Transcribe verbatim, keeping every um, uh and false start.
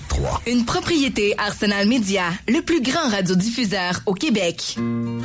trois. Une propriété Arsenal Média, le plus grand radiodiffuseur au Québec.